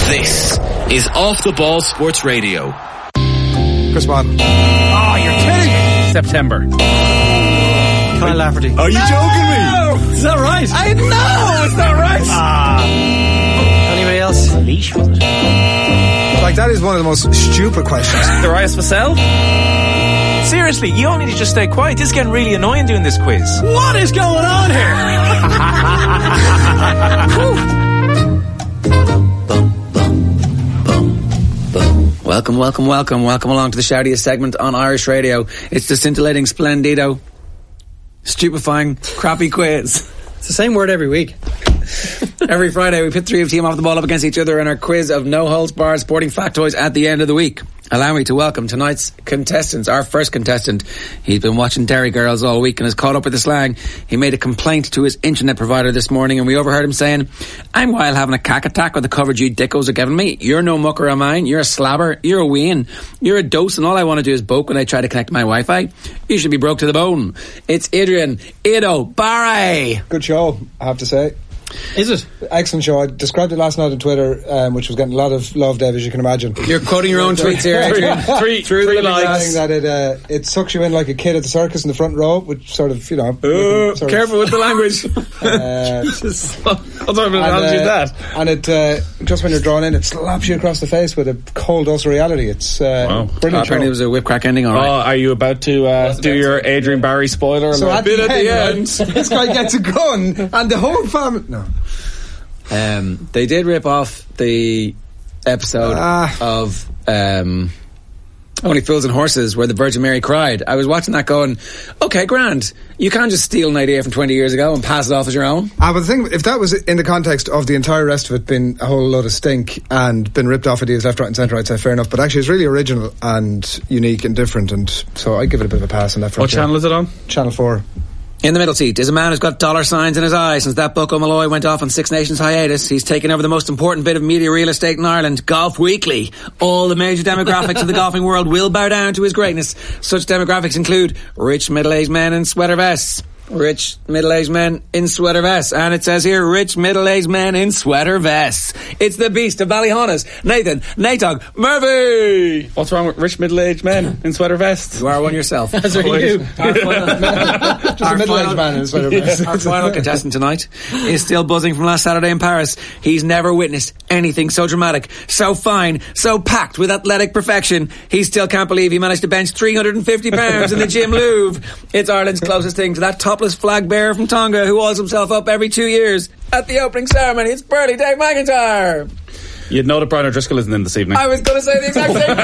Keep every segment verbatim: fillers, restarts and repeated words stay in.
This is Off the Ball Sports Radio. Chris Watt. Oh, you're kidding me. September. Kyle Lafferty. Are you joking me? Is that right? I know it's not right. Ah. Anybody else? Leash, was it? Like, that is one of the most stupid questions. Darius Vassell? Seriously, you all need to just stay quiet. This is getting really annoying doing this quiz. What is going on here? Welcome, welcome, welcome, welcome along to the shoutiest segment on Irish radio. It's the scintillating, splendido, stupefying, crappy quiz. It's the same word every week. Every Friday we pit three of team off the ball up against each other in our quiz of no holds barred sporting factoids at the end of the week. Allow me to welcome tonight's contestants. Our first contestant, he's been watching Derry Girls all week and is caught up with the slang. He made a complaint to his internet provider this morning and we overheard him saying, I'm wild having a cack attack with the coverage you dickos are giving me. You're no mucker of mine. You're a slabber. You're a wean. You're a dose and all I want to do is boke when I try to connect my Wi-Fi. You should be broke to the bone. It's Adrian Ido Barry. Good show, I have to say. Is it? Excellent show. I described it last night on Twitter, um, which was getting a lot of love, Dave, as you can imagine. You're quoting your own tweets here, Adrian. three, three, three likes. That it uh, it sucks you in like a kid at the circus in the front row, which sort of, you know... Uh, sort careful of, with the language. Uh, What sort of analogy is that? And it, uh, just when you're drawn in, it slaps you across the face with a cold dose of reality. It's uh, wow. brilliant. Apparently it was a whip crack ending, all right. Oh, are you about to uh, do your Adrian Barry spoiler? So a at bit the, at end, the end. right, this guy gets a gun, and the whole family... No. Um, they did rip off the episode Ah. of um, Only Fools and Horses where the Virgin Mary cried. I was watching that going, okay, grand. You can't just steal an idea from twenty years ago and pass it off as your own. Ah, but the thing, if that was in the context of the entire rest of it being a whole load of stink and been ripped off ideas left, right and centre, I'd say fair enough. But actually it's really original and unique and different, and so I give it a bit of a pass on that front. What channel is it on? Channel four. In the middle seat is a man who's got dollar signs in his eyes. Since that Bucko Malloy went off on Six Nations hiatus, he's taken over the most important bit of media real estate in Ireland, Golf Weekly. All the major demographics of the golfing world will bow down to his greatness. Such demographics include rich middle-aged men in sweater vests, rich middle-aged men in sweater vests, and it says here, rich middle-aged men in sweater vests. It's the beast of Ballyhaunis, Nathan Natog Murphy. What's wrong with rich middle-aged men in sweater vests? You are one yourself. As are you. Our final, just a middle-aged man in a sweater vest. Our final contestant tonight is still buzzing from last Saturday in Paris. He's never witnessed anything so dramatic, so fine, so packed with athletic perfection. He still can't believe he managed to bench three hundred fifty pounds in the Gym Louvre. It's Ireland's closest thing to that topless flag bearer from Tonga who oils himself up every two years at the opening ceremony. It's Burley Dave McIntyre. You'd know that Brian O'Driscoll isn't in this evening. I was going to say the exact same thing.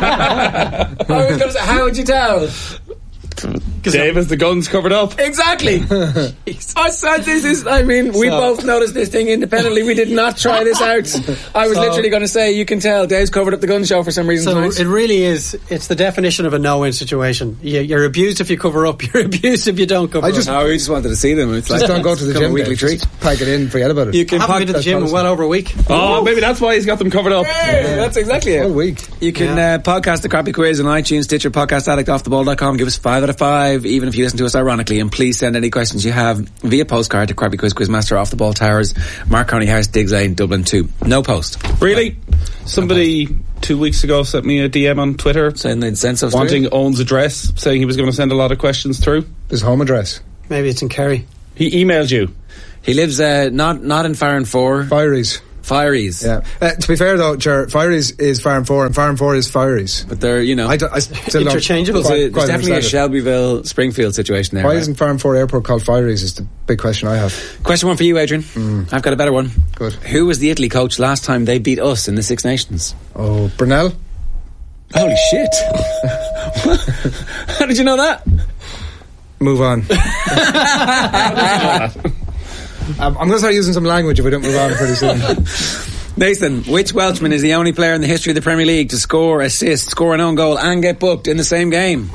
I was going to say, how would you tell? Dave, is the guns covered up? Exactly. I said this is, I mean, we So- both noticed this thing independently. We did not try this out. I was So- literally going to say, you can tell Dave's covered up the gun show for some reason So tonight. it really is, it's the definition of a no-win situation. You- You're abused if you cover up, you're abused if you don't cover I just- up. No, we just wanted to see them. It's Just like, don't go to the it's become gym, a weekly Dave. treat. Just pack it in, forget about it. You can I haven't pod- been to the gym in well over a week. Oh, maybe that's why he's got them covered up. Hey, that's exactly it. All week. You can Yeah. uh, podcast the Crappy Quiz on iTunes, Stitcher, Podcast Addict, off the ball dot com. Give us five out of five, even if you listen to us ironically. And please send any questions you have via postcard to Crappy Quiz Quizmaster, Off the Ball Towers, Mark County House, Diggs Lane, Dublin two. No post. Really? Somebody two weeks ago sent me a D M on Twitter Saying they'd send stuff wanting through. Owen's address, saying he was going to send a lot of questions through. His home address. Maybe it's in Kerry. He emailed you. He lives uh, not not in Farron four. Fireys. Fireys. Yeah. Uh, to be fair though, Ger, Fireys is Farm four and Farm four is Fireys. But they're, you know, I, don't- I still don't Interchangeable. there's, quite- a, there's quite definitely a understand it. Shelbyville Springfield situation there. Why right? isn't Farm four Airport called Fireys is the big question I have. Question one for you, Adrian. Mm. I've got a better one. Good. Who was the Italy coach last time they beat us in the Six Nations? Oh, Brunel? Holy shit. How did you know that? Move on. I'm, I'm going to start using some language if we don't move on pretty soon. Nathan, which Welshman is the only player in the history of the Premier League to score, assist, score an own goal and get booked in the same game?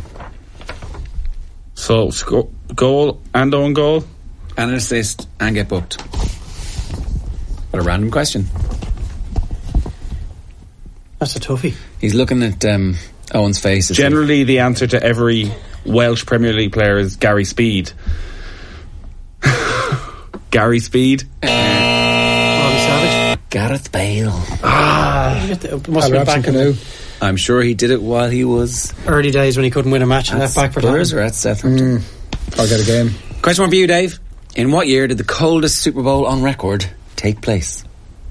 So, sco- goal and own goal? And an assist and get booked. What a random question. That's a toughie. He's looking at um, Owen's face. Generally, the answer to every Welsh Premier League player is Gary Speed. Gary Speed? Bobby Savage. Gareth Bale. Ah, it must have been back in the I'm sure he did it while he was early days when he couldn't win a match in at left back for Spurs Tottenham. or at Southampton. Mm, I'll get a game. Question one for you, Dave. In what year did the coldest Super Bowl on record take place?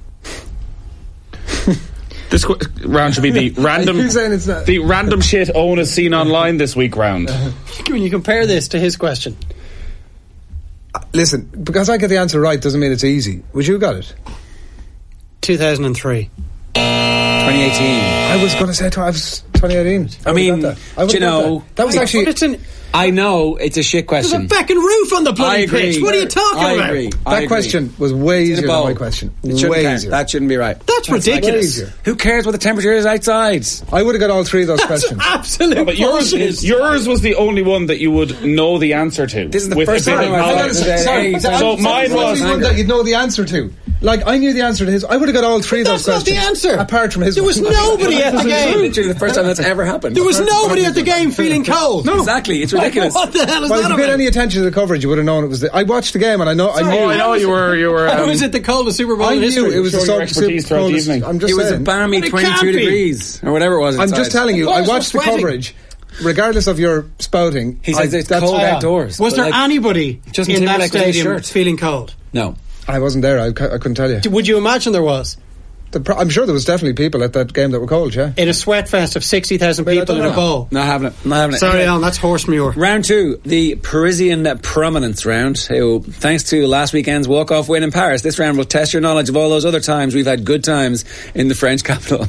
This qu- round should be the random, Who's saying it's not? the random shit Owen has seen online this week round. When you compare this to his question, Listen, because I get the answer right doesn't mean it's easy. Would you have got it? two thousand three. twenty eighteen. I was going to say tw- I was twenty eighteen. I mean, that. I do you know, that. that was But actually it's an, I know it's a shit there's a question. fucking roof on the I bloody agree. pitch. What are you talking I about? agree. I that agree. question was way It's in a easier than bowl. my question. It shouldn't Way count. easier. That shouldn't be right. That's Way ridiculous. easier. Who cares what the temperature is outside? I would have got all three of those questions. Absolute But yours, bullshit. is, yours was the only one that you would know the answer to. This is the with first a bit time of I've Hang on a knowledge. second, sorry. So I'm- mine I'm the was- only one that you'd know the answer to. Like, I knew the answer to his. I would have got all three of those That's not the questions. answer. Apart from his There was one. nobody at the game. Literally the first time that's ever happened. There was nobody at the game feeling cold. No. Exactly, it's ridiculous. What the hell is Well, if that you paid about? any attention to the coverage, you would have known it was the... I watched the game and I know... I knew... Oh, I know you were. You were. How Um, is it the coldest Super Bowl I in knew history? it was the Showing your sub- expertise throughout the coldest- evening. I'm just It was a saying. balmy But it twenty-two can't be. degrees or whatever it was. I'm inside. just telling you, I Players were watched the sweating. coverage, regardless of your spouting. He says I, it's that's- cold Yeah. outdoors. Was but there like, anybody Justin in that Timberlake with his stadium shirt. feeling cold? No. I wasn't there. I, cou- I couldn't tell you. Would you imagine there was? The pro- I'm sure there was definitely people at that game that were cold, yeah. In a sweat fest of sixty thousand Wait, I people don't in a know. bowl. Not having it. Not having it. Sorry, Anyway, Alan, that's horse manure. Round two, the Parisian Prominence round. Who, thanks to last weekend's walk-off win in Paris, this round will test your knowledge of all those other times we've had good times in the French capital.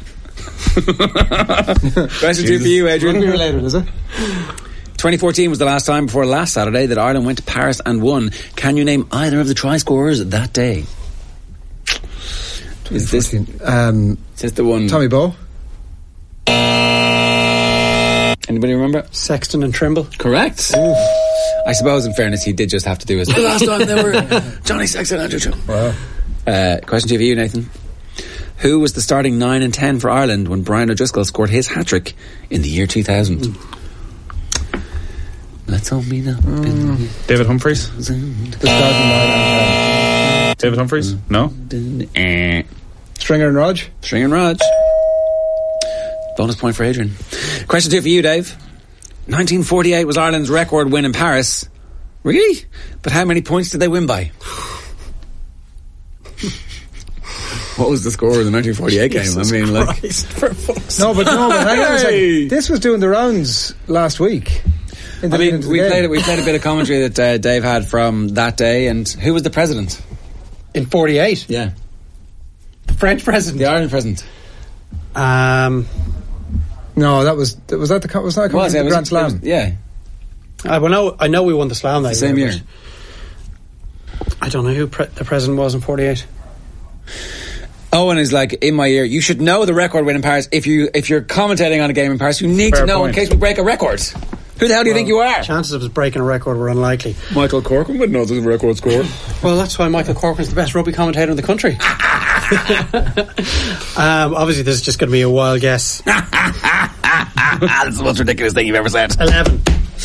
Question two for you, Adrian. related, is it? twenty fourteen was the last time before last Saturday that Ireland went to Paris and won. Can you name either of the try scorers that day? Is this, is Um, this the one? Tommy Bowe. Anybody remember? Sexton and Trimble. Correct. I suppose, in fairness, he did just have to do his. The last time they were Johnny Sexton and Andrew Trimble. Wow. Uh, question two for you, Nathan. Who was the starting nine and ten for Ireland when Brian O'Driscoll scored his hat trick in the year two thousand? Mm. Let's all meet up. Mm. David Humphreys. The starting nine and David Humphreys. No. Eh. ten. Stringer and Rog. String and Raj. Bonus point for Adrian. Question two for you, Dave. nineteen forty-eight was Ireland's record win in Paris. Really? But how many points did they win by? What was the score of the nineteen forty-eight game? I mean, like... No, but no, but hang on a Hey! second. This was doing the rounds last week. In the I lead mean, into the we game. played, we played a bit of commentary that uh, Dave had from that day, and who was the president? In forty-eight. Yeah. The French president. The Ireland president. Um, No, that was was that the co- was that It was, the yeah, it was- Grand it Slam? was- yeah. I, well, know, I know we won the Slam that The same year. but I don't know who pre- the president was in forty-eight. Owen is like, in my ear, you should know the record win in Paris. If, you, if you're commentating on a game in Paris, you need Fair to know point. in case we break a record. Who the hell do you think you are? Chances of us breaking a record were unlikely. Michael Corcoran would know the record score. Well, that's why Michael Corcoran's the best rugby commentator in the country. um, obviously, this is just going to be a wild guess. That's the most ridiculous thing you've ever said. Eleven.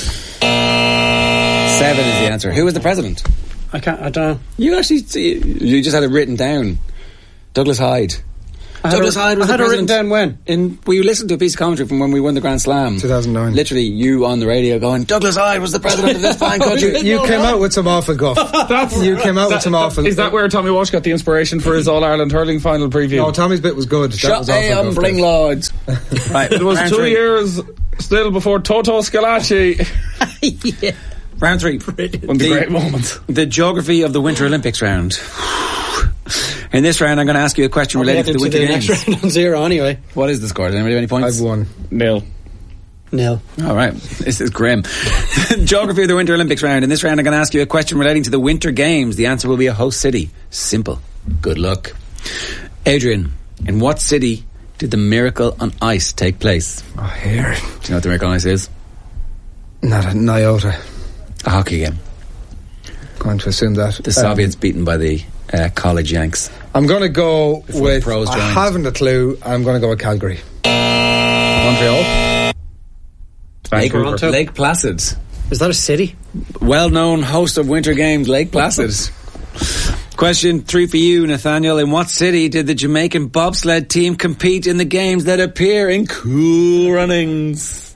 Seven is the answer. Who was the president? I can't. I don't know. You actually, you just had it written down. Douglas Hyde. I had Douglas it- Hyde was I the had it written president. down when. In, well, you listened to a piece of commentary from when we won the Grand Slam. two thousand nine. Literally, you on the radio going, Douglas Hyde was the president of this fine country. You came out with some awful guff. you came out with some awful. Is that where Tommy Walsh got the inspiration for his All Ireland hurling final preview? No, Tommy's bit was good. That Shut was A awful on guff. Bling Lords. Right, It was round two three. years still before Toto Scalacci Yeah. Round three. won the, great moment. The geography of the Winter Olympics round. In this round, I'm going to ask you a question I'll related get to the into Winter the next Games. round on zero anyway. What is the score? Does anybody have any points? I've won. Nil. Nil. All right. This is grim. Geography of the Winter Olympics round. In this round, I'm going to ask you a question relating to the Winter Games. The answer will be a host city. Simple. Good luck. Adrian, in what city did the Miracle on Ice take place? Oh, here. Do you know what the Miracle on Ice is? Not a iota. A hockey game. Going to assume that. The Soviets beaten by the uh, college Yanks. I'm going to go Before with. the pros I joined. haven't a clue. I'm going to go with Calgary. Montreal. Lake, Toronto. Lake Placid. Is that a city? Well-known host of Winter Games, Lake Placid. Question three for you, Nathaniel. In what city did the Jamaican bobsled team compete in the games that appear in Cool Runnings?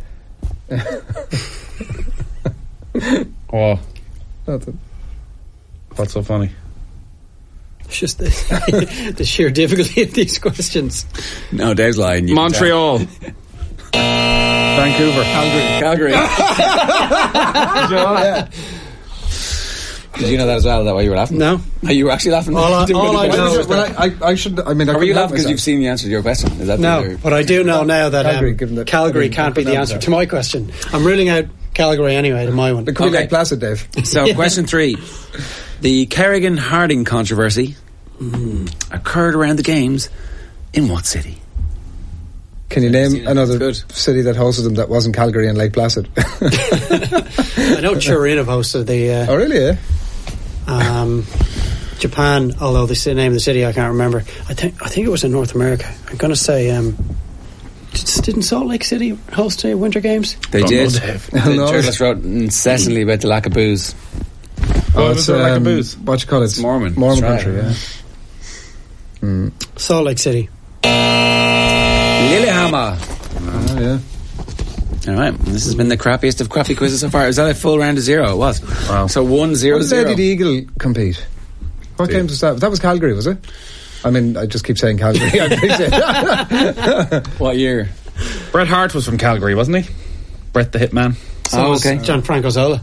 Oh, Nothing. what's so funny? It's just the, the sheer difficulty of these questions. No, Dave's lying. You can Montreal. Vancouver. Calgary. Calgary. Did you know that as well? Is that why you were laughing? No. Oh, you were actually laughing? All I- Didn't all really I question know- yourself. Well, I, I, I should. I mean, I Or were you couldn't help laughing because myself. you've seen the answer to your question? Is that the No, other- but I do know now that Calgary, um, given that- Calgary I mean, can't be the couldn't answer help to my question. I'm ruling out Calgary anyway to my one. It could be Okay. like Placid, Dave. So, Yeah. question three. The Kerrigan-Harding controversy occurred around the games in what city? Can you name seen it. another It's city that hosted them that wasn't Calgary and Lake Placid? I know Turin have hosted the uh, Oh, really? Yeah. um, Japan, although the ci- name of the city I can't remember. I think I think it was in North America. I'm going to say, um, did- didn't Salt Lake City host the Winter Games? They Don't did. know, Dave. The No. journalist wrote incessantly about the lack of booze. Oh, was there like a booze? What you call it? It's Mormon. Mormon That's country, right. yeah. Salt Lake City. Lillehammer. Oh, yeah. All right. This has been the crappiest of crappy quizzes so far. Was that a full round of zero? It was. Wow. So one zero Where did zero. Eddie the Eagle compete? What games was that? That was Calgary, was it? I mean, I just keep saying Calgary. I appreciate that. What year? Bret Hart was from Calgary, wasn't he? Bret the Hitman. So Oh, was okay. Gianfranco Zola.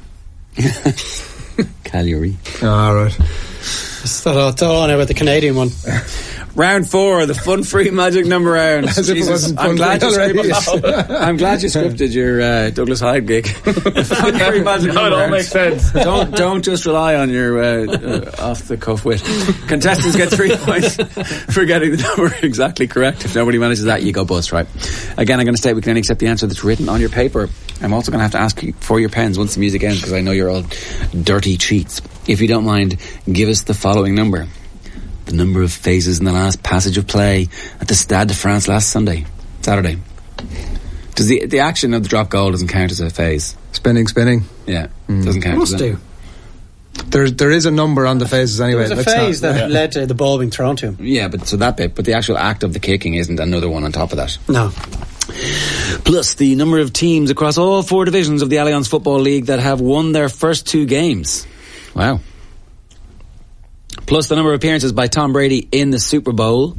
Calgary. All right. It's all, it's all on about the Canadian one. Round four, the fun-free magic number round. As if it Jesus, wasn't I'm fun glad you free already. scripted. I'm glad you scripted your uh, Douglas Hyde gig. Fun-free magic No, number it all round. makes sense. Don't don't just rely on your uh, uh, off-the-cuff wit. Contestants get three points for getting the number exactly correct. If nobody manages that, you go bust, right? Again, I'm going to state we can only accept the answer that's written on your paper. I'm also going to have to ask you for your pens once the music ends because I know you're all dirty cheats. If you don't mind, give us the following number. The number of phases in the last passage of play at the Stade de France last Sunday, Saturday. Does the the action of the drop goal doesn't count as a phase? Spinning, spinning. Yeah, doesn't count. Must does it? do. There, there is a number on the phases anyway. There was a Let's phase not- that led to the ball being thrown to him. Yeah, but so that bit, but the actual act of the kicking isn't another one on top of that. No. Plus the number of teams across all four divisions of the Allianz Football League that have won their first two games. Wow. Plus the number of appearances by Tom Brady in the Super Bowl.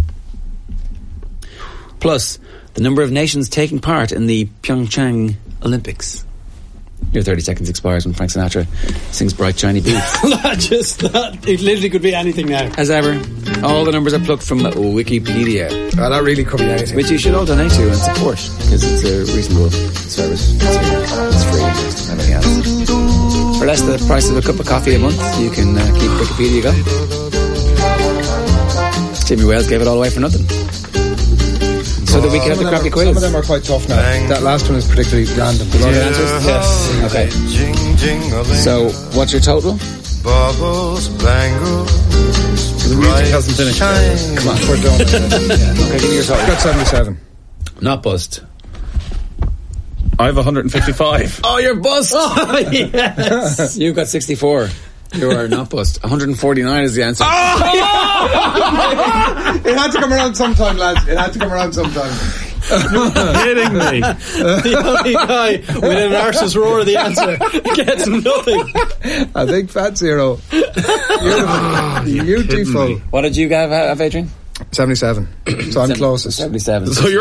Plus the number of nations taking part in the Pyeongchang Olympics. Your thirty seconds expires when Frank Sinatra sings Bright Shiny Boots. That just that it literally could be anything now. As ever, all the numbers are plucked from Wikipedia, Oh, that really could be anything. which you should all donate to and support because it's a reasonable service. It's, it's free and everything else. For less than the price of a cup of coffee a month, you can uh, keep Wikipedia going. Jimmy Wales gave it all away for nothing. So that we can have Some the of, them crappy are, some of quiz. them are quite tough now. That last one is particularly random. You want the answers? Yes. Okay. So, what's your total? Bubbles, bangles, The music hasn't finished. Come on, we're done. Okay, give me your I've total. got seventy-seven. Not bust. I have one hundred fifty-five. Oh, you're bust! Oh, yes. You've got sixty-four. You are not bust. one hundred forty-nine is the answer. It had to come around sometime, lads. It had to come around sometime. Kidding me. The only guy with an arse's roar of the answer gets nothing. I think fat zero. Beautiful. Beautiful. What did you have, have Adrian? seventy-seven. So I'm closest. seventy-seven. So you're